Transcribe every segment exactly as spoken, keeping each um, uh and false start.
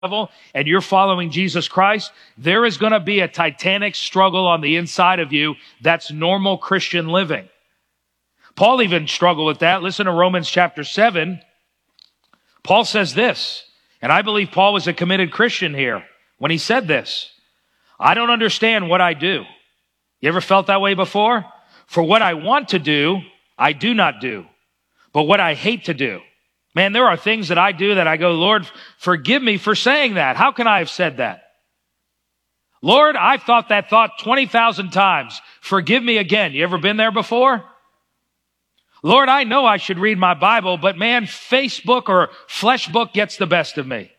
level and you're following Jesus Christ, there is going to be a titanic struggle on the inside of you. That's normal Christian living. Paul even struggled with that. Listen to Romans chapter seven. Paul says this, and I believe Paul was a committed Christian here when he said this. I don't understand what I do. You ever felt that way before? For what I want to do, I do not do. But what I hate to do. Man, there are things that I do that I go, Lord, forgive me for saying that. How can I have said that? Lord, I've thought that thought twenty thousand times. Forgive me again. You ever been there before? Lord, I know I should read my Bible, but man, Facebook or Fleshbook gets the best of me.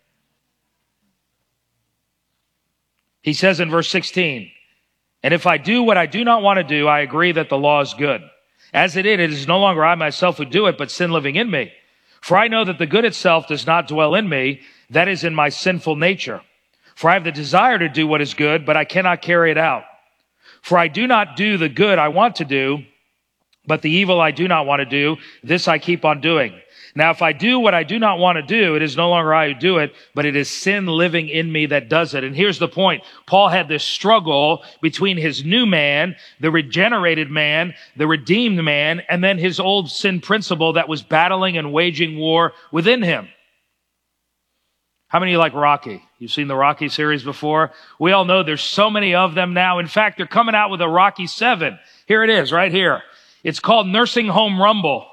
He says in verse sixteen, and if I do what I do not want to do, I agree that the law is good. As it is, it is no longer I myself who do it, but sin living in me. For I know that the good itself does not dwell in me, that is in my sinful nature. For I have the desire to do what is good, but I cannot carry it out. For I do not do the good I want to do, but the evil I do not want to do, this I keep on doing. Now, if I do what I do not want to do, it is no longer I who do it, but it is sin living in me that does it. And here's the point. Paul had this struggle between his new man, the regenerated man, the redeemed man, and then his old sin principle that was battling and waging war within him. How many of you like Rocky? You've seen the Rocky series before? We all know there's so many of them now. In fact, they're coming out with a Rocky seven. Here it is, right here. It's called Nursing Home Rumble.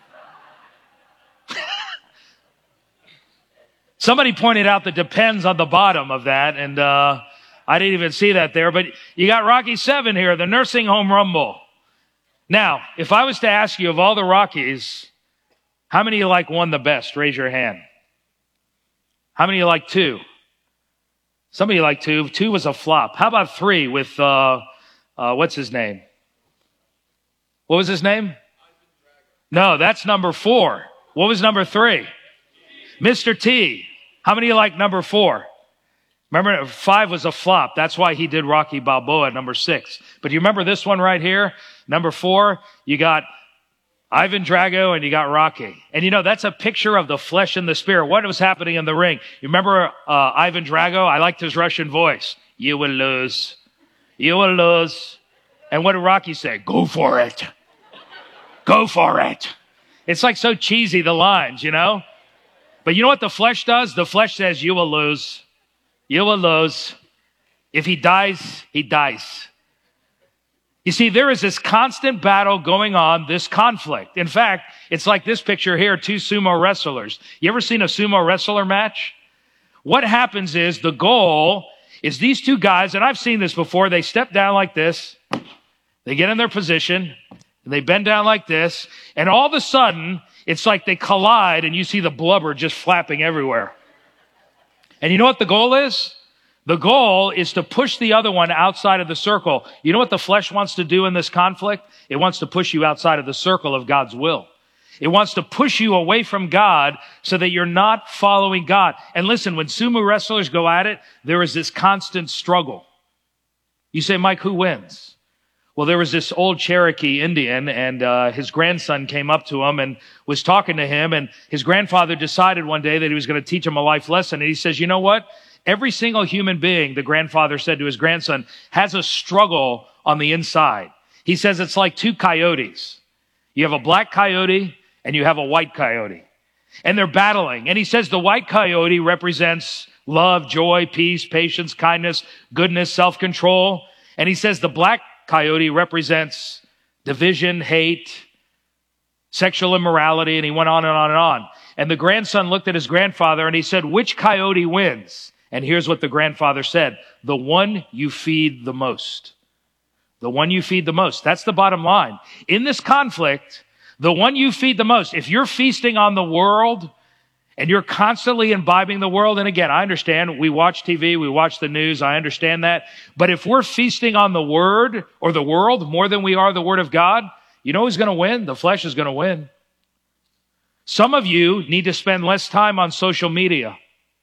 Somebody pointed out the depends on the bottom of that, and uh I didn't even see that there, but you got Rocky seven here, the Nursing Home Rumble. Now, if I was to ask you of all the Rockies, how many of you like one the best? Raise your hand. How many of you like two? Some of you like two. Two was a flop. How about three with, uh, uh what's his name? What was his name? No, that's number four. What was number three? Mister T. How many of you like number four? Remember, five was a flop. That's why he did Rocky Balboa, number six. But you remember this one right here? Number four, you got Ivan Drago and you got Rocky. And you know, that's a picture of the flesh and the spirit. What was happening in the ring? You remember uh, Ivan Drago? I liked his Russian voice. You will lose. You will lose. And what did Rocky say? Go for it. Go for it. It's like so cheesy, the lines, you know? But you know what the flesh does? The flesh says, you will lose. You will lose. If he dies, he dies. You see, there is this constant battle going on, this conflict. In fact, it's like this picture here, two sumo wrestlers. You ever seen a sumo wrestler match? What happens is the goal is these two guys, and I've seen this before, they step down like this, they get in their position, and they bend down like this, and all of a sudden, it's like they collide and you see the blubber just flapping everywhere. And you know what the goal is? The goal is to push the other one outside of the circle. You know what the flesh wants to do in this conflict? It wants to push you outside of the circle of God's will. It wants to push you away from God so that you're not following God. And listen, when sumo wrestlers go at it, there is this constant struggle. You say, Mike, who wins? Well, there was this old Cherokee Indian, and uh, his grandson came up to him and was talking to him, and his grandfather decided one day that he was going to teach him a life lesson. And he says, you know what? Every single human being, the grandfather said to his grandson, has a struggle on the inside. He says it's like two coyotes. You have a black coyote and you have a white coyote, and they're battling. And he says the white coyote represents love, joy, peace, patience, kindness, goodness, self-control. And he says the black coyote represents division, hate, sexual immorality, and he went on and on and on. And the grandson looked at his grandfather and he said, which coyote wins? And here's what the grandfather said, the one you feed the most. The one you feed the most. That's the bottom line. In this conflict, the one you feed the most, if you're feasting on the world and you're constantly imbibing the world, and again, I understand, we watch T V, we watch the news, I understand that. But if we're feasting on the word or the world more than we are the word of God, you know who's going to win? The flesh is going to win. Some of you need to spend less time on social media.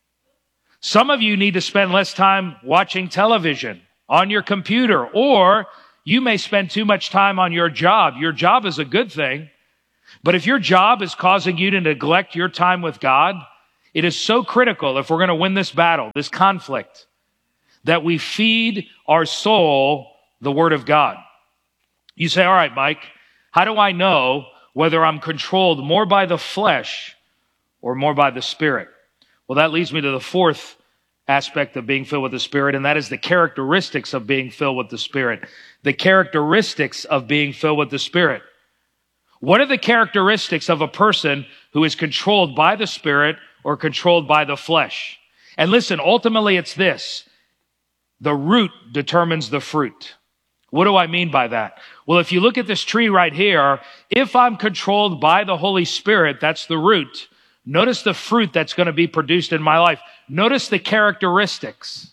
Some of you need to spend less time watching television, on your computer, or you may spend too much time on your job. Your job is a good thing. But if your job is causing you to neglect your time with God, It is so critical if we're going to win this battle, this conflict, that we feed our soul the Word of God. You say, all right, Mike, how do I know whether I'm controlled more by the flesh or more by the Spirit? Well, that leads me to the fourth aspect of being filled with the Spirit, and that is the characteristics of being filled with the Spirit. The characteristics of being filled with the Spirit. What are the characteristics of a person who is controlled by the Spirit or controlled by the flesh? And listen, ultimately it's this. The root determines the fruit. What do I mean by that? Well, if you look at this tree right here, if I'm controlled by the Holy Spirit, that's the root. Notice the fruit that's going to be produced in my life. Notice the characteristics.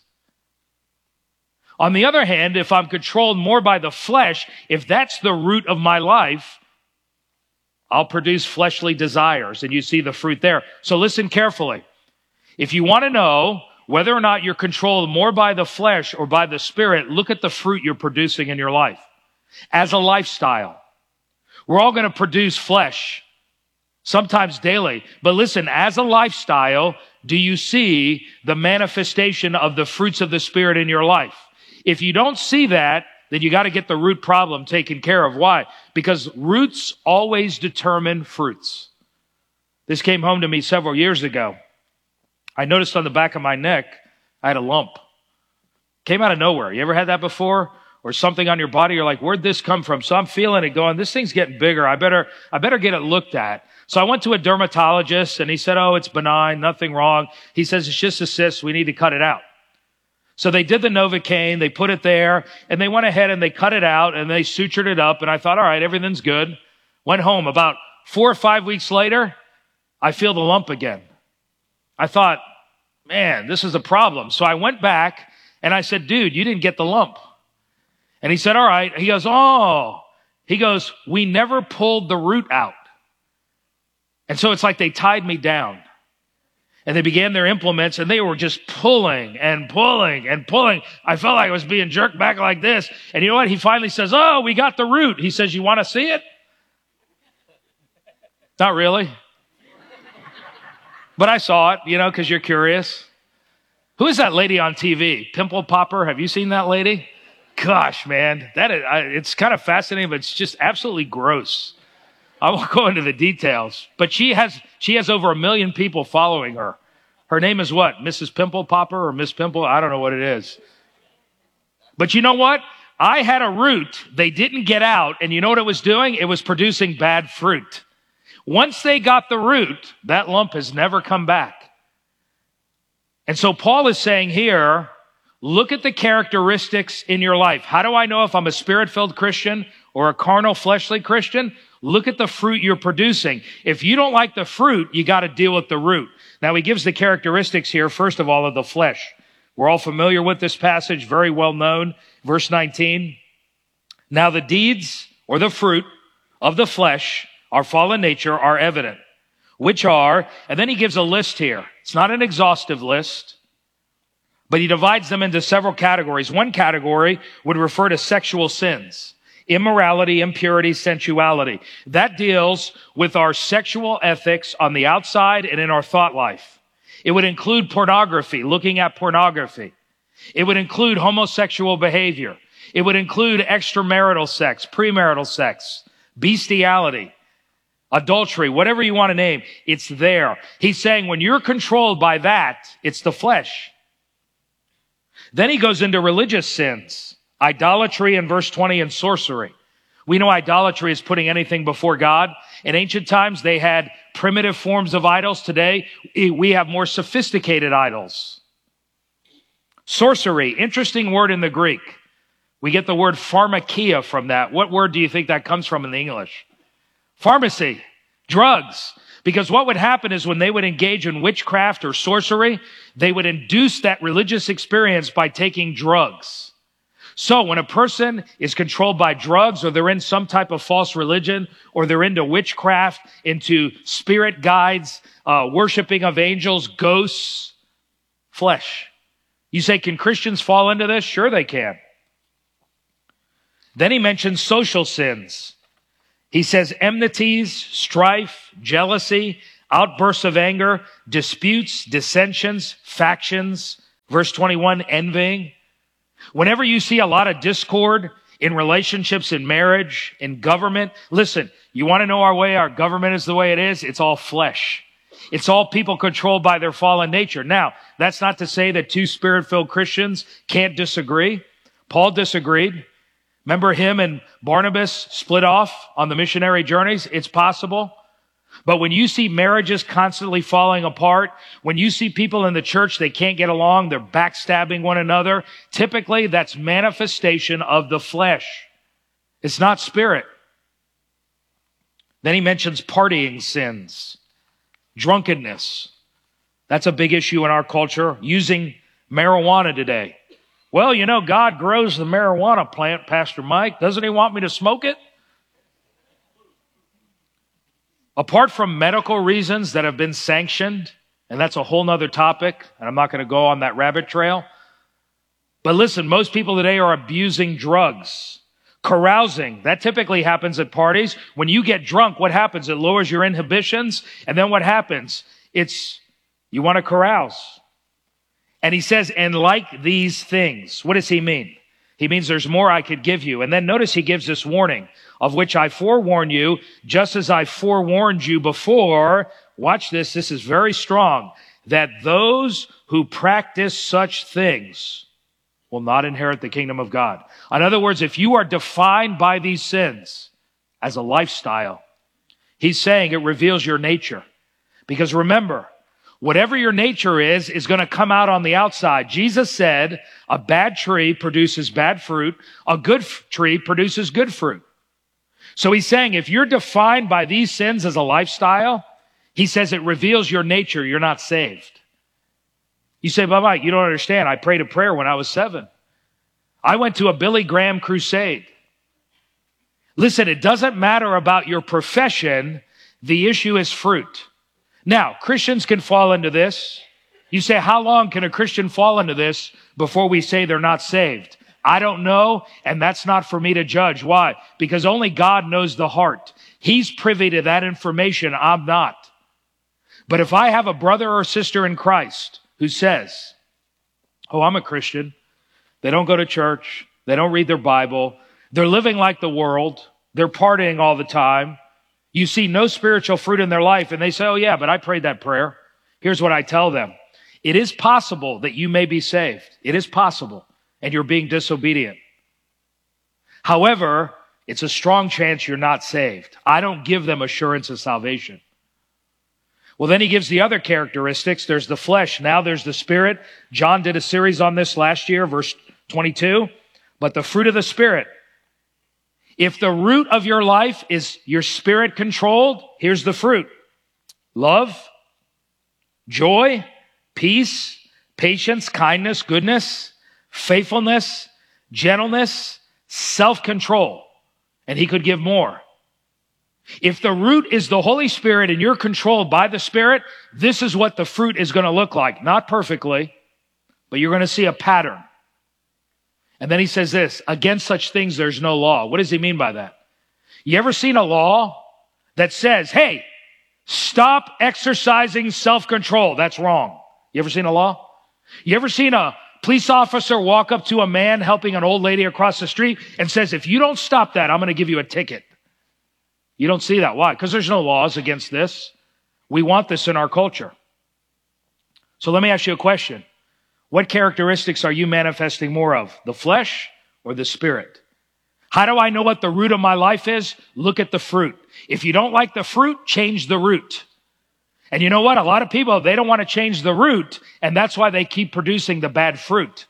On the other hand, if I'm controlled more by the flesh, if that's the root of my life, I'll produce fleshly desires, and you see the fruit there. So listen carefully. If you want to know whether or not you're controlled more by the flesh or by the Spirit, look at the fruit you're producing in your life. As a lifestyle, we're all going to produce flesh, sometimes daily. But listen, as a lifestyle, do you see the manifestation of the fruits of the Spirit in your life? If you don't see that, then you got to get the root problem taken care of. Why? Because roots always determine fruits. This came home to me several years ago. I noticed on the back of my neck, I had a lump. Came out of nowhere. You ever had that before? Or something on your body, you're like, where'd this come from? So I'm feeling it going, this thing's getting bigger. I better, I better get it looked at. So I went to a dermatologist and he said, oh, it's benign, nothing wrong. He says, it's just a cyst. We need to cut it out. So they did the Novocaine, they put it there, and they went ahead and they cut it out and they sutured it up. And I thought, all right, everything's good. Went home. About four or five weeks later, I feel the lump again. I thought, man, this is a problem. So I went back and I said, dude, you didn't get the lump. And he said, all right. He goes, oh, he goes, we never pulled the root out. And so it's like they tied me down. And they began their implements and they were just pulling and pulling and pulling. I felt like I was being jerked back like this. And you know what? He finally says, oh, we got the root. He says, you want to see it? Not really. But I saw it, you know, because you're curious. Who is that lady on T V? Pimple Popper? Have you seen that lady? Gosh, man, that is, I, it's kind of fascinating, but it's just absolutely gross. I won't go into the details, but she has she has over a million people following her. Her name is what? Missus Pimple Popper or Miss Pimple? I don't know what it is. But you know what? I had a root they didn't get out, and you know what it was doing? It was producing bad fruit. Once they got the root, that lump has never come back. And so Paul is saying here, look at the characteristics in your life. How do I know if I'm a Spirit-filled Christian or a carnal, fleshly Christian? Look at the fruit you're producing. If you don't like the fruit, you got to deal with the root. Now, he gives the characteristics here, first of all, of the flesh. We're all familiar with this passage, very well known. Verse nineteen. Now, the deeds or the fruit of the flesh, our fallen nature, are evident, which are, and then he gives a list here. It's not an exhaustive list, but he divides them into several categories. One category would refer to sexual sins. Immorality, impurity, sensuality. That deals with our sexual ethics on the outside and in our thought life. It would include pornography, looking at pornography. It would include homosexual behavior. It would include extramarital sex, premarital sex, bestiality, adultery, whatever you want to name. It's there. He's saying when you're controlled by that, it's the flesh. Then he goes into religious sins. Idolatry in verse twenty and sorcery. We know idolatry is putting anything before God. In ancient times, they had primitive forms of idols. Today, we have more sophisticated idols. Sorcery, interesting word in the Greek. We get the word pharmakia from that. What word do you think that comes from in the English? Pharmacy, drugs. Because what would happen is when they would engage in witchcraft or sorcery, they would induce that religious experience by taking drugs. So when a person is controlled by drugs or they're in some type of false religion or they're into witchcraft, into spirit guides, uh, worshiping of angels, ghosts, flesh. You say, can Christians fall into this? Sure they can. Then he mentions social sins. He says enmities, strife, jealousy, outbursts of anger, disputes, dissensions, factions. Verse twenty-one, envying. Whenever you see a lot of discord in relationships, in marriage, in government, listen, you want to know our way, our government is the way it is? It's all flesh. It's all people controlled by their fallen nature. Now, that's not to say that two spirit-filled Christians can't disagree. Paul disagreed. Remember him and Barnabas split off on the missionary journeys? It's possible. But when you see marriages constantly falling apart, when you see people in the church, they can't get along, they're backstabbing one another, typically that's manifestation of the flesh. It's not spirit. Then he mentions partying sins, drunkenness. That's a big issue in our culture, using marijuana today. Well, you know, God grows the marijuana plant, Pastor Mike. Doesn't he want me to smoke it? Apart from medical reasons that have been sanctioned, and that's a whole nother topic, and I'm not going to go on that rabbit trail. But listen, most people today are abusing drugs. Carousing, that typically happens at parties. When you get drunk, what happens? It lowers your inhibitions, and then what happens? It's, you want to carouse. And he says, and like these things. What does he mean? He means there's more I could give you. And then notice he gives this warning, of which I forewarn you, just as I forewarned you before. Watch this, this is very strong. That those who practice such things will not inherit the kingdom of God. In other words, if you are defined by these sins as a lifestyle, he's saying it reveals your nature. Because remember, whatever your nature is, is going to come out on the outside. Jesus said, a bad tree produces bad fruit. A good f- tree produces good fruit. So he's saying, if you're defined by these sins as a lifestyle, he says it reveals your nature. You're not saved. You say, Baba, you don't understand. I prayed a prayer when I was seven. I went to a Billy Graham crusade. Listen, it doesn't matter about your profession. The issue is fruit. Now, Christians can fall into this. You say, how long can a Christian fall into this before we say they're not saved? I don't know, and that's not for me to judge. Why? Because only God knows the heart. He's privy to that information. I'm not. But if I have a brother or sister in Christ who says, oh, I'm a Christian. They don't go to church. They don't read their Bible. They're living like the world. They're partying all the time. You see no spiritual fruit in their life, and they say, oh yeah, but I prayed that prayer. Here's what I tell them. It is possible that you may be saved. It is possible, and you're being disobedient. However, it's a strong chance you're not saved. I don't give them assurance of salvation. Well, then he gives the other characteristics. There's the flesh. Now there's the spirit. John did a series on this last year, verse twenty-two. But the fruit of the Spirit. If the root of your life is your spirit controlled, here's the fruit. Love, joy, peace, patience, kindness, goodness, faithfulness, gentleness, self-control. And he could give more. If the root is the Holy Spirit and you're controlled by the Spirit, this is what the fruit is going to look like. Not perfectly, but you're going to see a pattern. And then he says this, against such things there's no law. What does he mean by that? You ever seen a law that says, hey, stop exercising self-control? That's wrong. You ever seen a law? You ever seen a police officer walk up to a man helping an old lady across the street and says, if you don't stop that, I'm going to give you a ticket? You don't see that. Why? Because there's no laws against this. We want this in our culture. So let me ask you a question. What characteristics are you manifesting more of? The flesh or the spirit? How do I know what the root of my life is? Look at the fruit. If you don't like the fruit, change the root. And you know what? A lot of people, they don't want to change the root, and that's why they keep producing the bad fruit.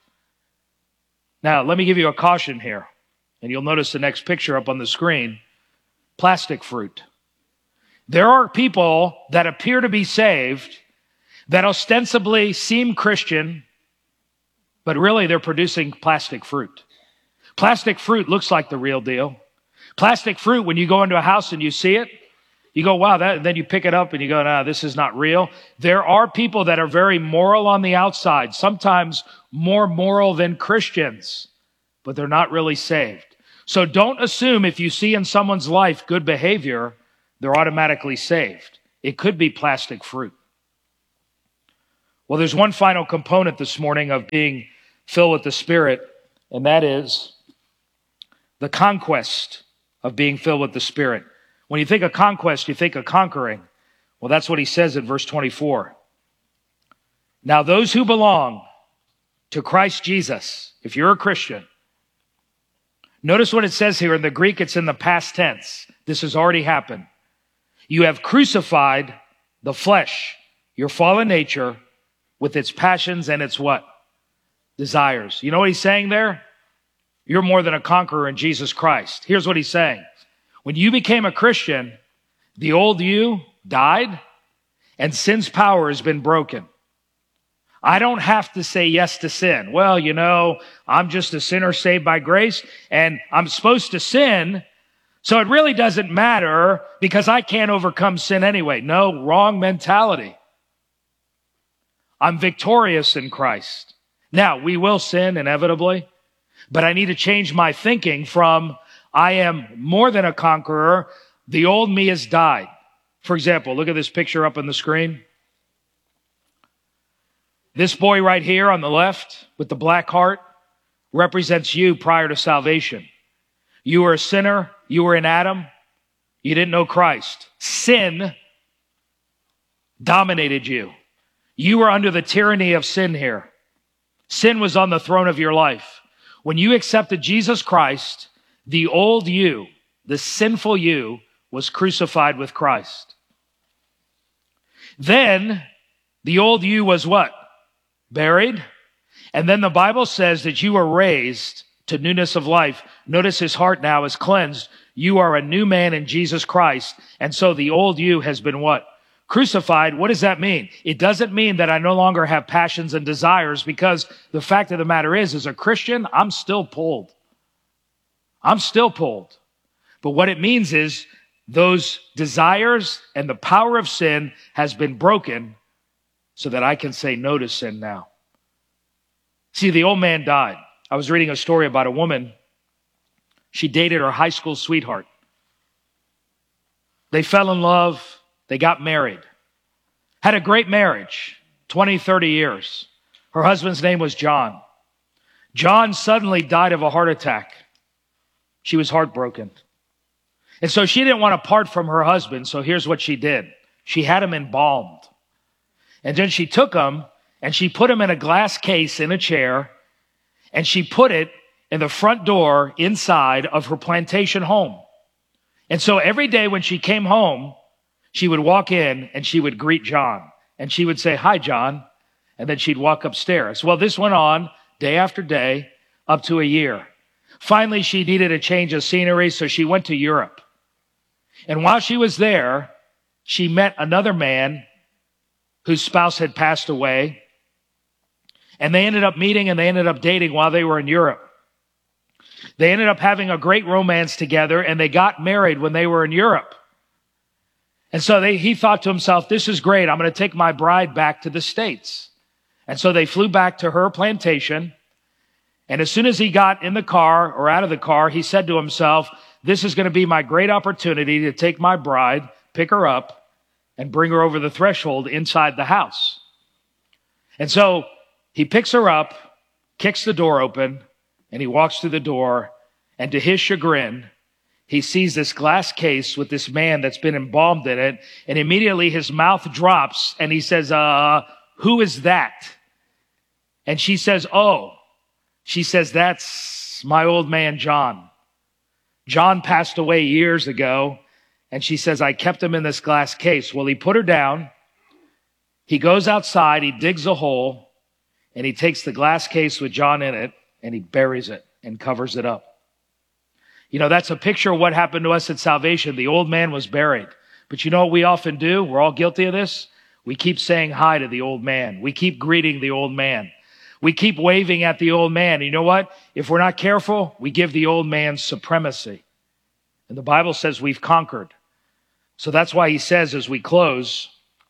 Now, let me give you a caution here. And you'll notice the next picture up on the screen. Plastic fruit. There are people that appear to be saved, that ostensibly seem Christian, but really they're producing plastic fruit. Plastic fruit looks like the real deal. Plastic fruit, when you go into a house and you see it, you go, wow, that, then you pick it up and you go, nah, this is not real. There are people that are very moral on the outside, sometimes more moral than Christians, but they're not really saved. So don't assume if you see in someone's life good behavior, they're automatically saved. It could be plastic fruit. Well, there's one final component this morning of being filled with the Spirit, and that is the conquest of being filled with the Spirit. When you think of conquest, you think of conquering. Well, that's what he says in verse twenty-four. Now, those who belong to Christ Jesus, if you're a Christian, notice what it says here. In the Greek, it's in the past tense. This has already happened. You have crucified the flesh, your fallen nature, with its passions and its what? Desires. You know what he's saying there? You're more than a conqueror in Jesus Christ. Here's what he's saying. When you became a Christian, the old you died and sin's power has been broken. I don't have to say yes to sin. Well, you know, I'm just a sinner saved by grace and I'm supposed to sin, so it really doesn't matter because I can't overcome sin anyway. No, wrong mentality. I'm victorious in Christ. Now, we will sin inevitably, but I need to change my thinking from I am more than a conqueror. The old me has died. For example, look at this picture up on the screen. This boy right here on the left with the black heart represents you prior to salvation. You were a sinner. You were in Adam. You didn't know Christ. Sin dominated you. You were under the tyranny of sin here. Sin was on the throne of your life. When you accepted Jesus Christ, the old you, the sinful you, was crucified with Christ. Then the old you was what? Buried. And then the Bible says that you were raised to newness of life. Notice his heart now is cleansed. You are a new man in Jesus Christ. And so the old you has been what? Crucified. What does that mean? It doesn't mean that I no longer have passions and desires, because the fact of the matter is, as a Christian, I'm still pulled. I'm still pulled. But what it means is those desires and the power of sin has been broken so that I can say no to sin now. See, the old man died. I was reading a story about a woman. She dated her high school sweetheart. They fell in love. They got married. Had a great marriage, twenty, thirty years. Her husband's name was John. John suddenly died of a heart attack. She was heartbroken. And so she didn't want to part from her husband, so here's what she did. She had him embalmed. And then she took him and she put him in a glass case in a chair, and she put it in the front door inside of her plantation home. And so every day when she came home, she would walk in and she would greet John. And she would say, "Hi, John." And then she'd walk upstairs. Well, this went on day after day, up to a year. Finally, she needed a change of scenery, so she went to Europe. And while she was there, she met another man whose spouse had passed away. And they ended up meeting and they ended up dating while they were in Europe. They ended up having a great romance together, and they got married when they were in Europe. And so they, he thought to himself, this is great. I'm going to take my bride back to the States. And so they flew back to her plantation. And as soon as he got in the car or out of the car, he said to himself, this is going to be my great opportunity to take my bride, pick her up, and bring her over the threshold inside the house. And so he picks her up, kicks the door open, and he walks through the door. And to his chagrin, he sees this glass case with this man that's been embalmed in it. And immediately his mouth drops and he says, uh, who is that? And she says, oh, she says, that's my old man, John. John passed away years ago. And she says, I kept him in this glass case. Well, he put her down. He goes outside, he digs a hole, and he takes the glass case with John in it, and he buries it and covers it up. You know, that's a picture of what happened to us at salvation. The old man was buried. But you know what we often do? We're all guilty of this. We keep saying hi to the old man. We keep greeting the old man. We keep waving at the old man. You know what? If we're not careful, we give the old man supremacy. And the Bible says we've conquered. So that's why he says as we close,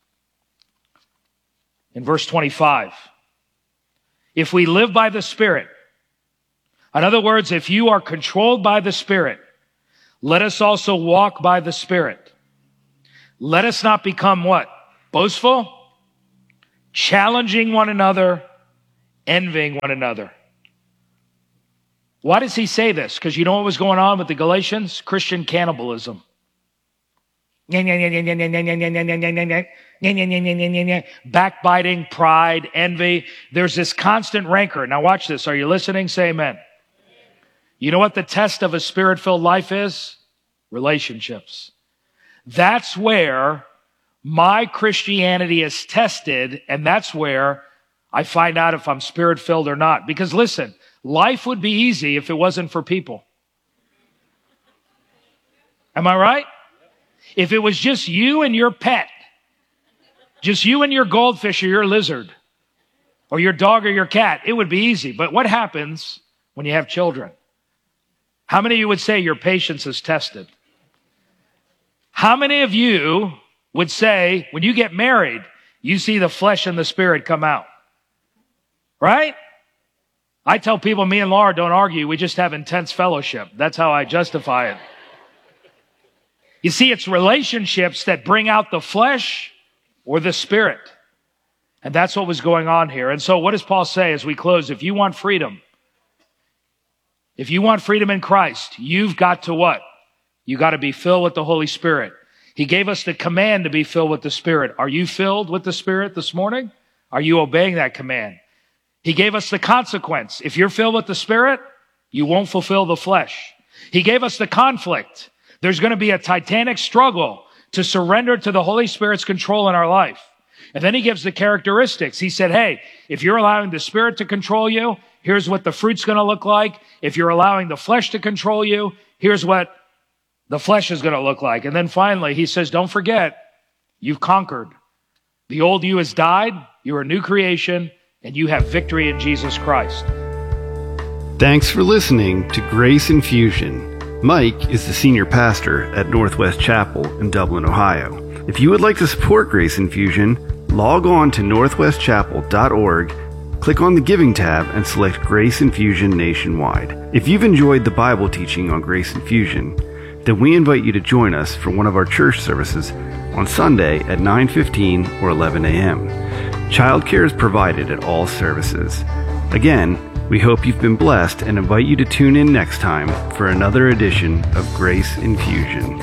in verse twenty-five, if we live by the Spirit, in other words, if you are controlled by the Spirit, let us also walk by the Spirit. Let us not become what? Boastful, challenging one another, envying one another. Why does he say this? Because you know what was going on with the Galatians? Christian cannibalism. Backbiting, pride, envy. There's this constant rancor. Now watch this. Are you listening? Say amen. You know what the test of a spirit-filled life is? Relationships. That's where my Christianity is tested, and that's where I find out if I'm spirit-filled or not. Because listen, life would be easy if it wasn't for people. Am I right? If it was just you and your pet, just you and your goldfish or your lizard, or your dog or your cat, it would be easy. But what happens when you have children? How many of you would say your patience is tested? How many of you would say when you get married, you see the flesh and the spirit come out? Right? I tell people, me and Laura don't argue. We just have intense fellowship. That's how I justify it. You see, it's relationships that bring out the flesh or the spirit. And that's what was going on here. And so what does Paul say as we close? If you want freedom, if you want freedom in Christ, you've got to what? You got to be filled with the Holy Spirit. He gave us the command to be filled with the Spirit. Are you filled with the Spirit this morning? Are you obeying that command? He gave us the consequence. If you're filled with the Spirit, you won't fulfill the flesh. He gave us the conflict. There's going to be a titanic struggle to surrender to the Holy Spirit's control in our life. And then he gives the characteristics. He said, hey, if you're allowing the Spirit to control you, here's what the fruit's going to look like. If you're allowing the flesh to control you, here's what the flesh is going to look like. And then finally, he says, don't forget, you've conquered. The old you has died. You're a new creation, and you have victory in Jesus Christ. Thanks for listening to Grace Infusion. Mike is the senior pastor at Northwest Chapel in Dublin, Ohio. If you would like to support Grace Infusion, log on to northwest chapel dot org, click on the Giving tab, and select Grace Infusion Nationwide. If you've enjoyed the Bible teaching on Grace Infusion, then we invite you to join us for one of our church services on Sunday at nine fifteen or eleven a.m. Childcare is provided at all services. Again, we hope you've been blessed and invite you to tune in next time for another edition of Grace Infusion.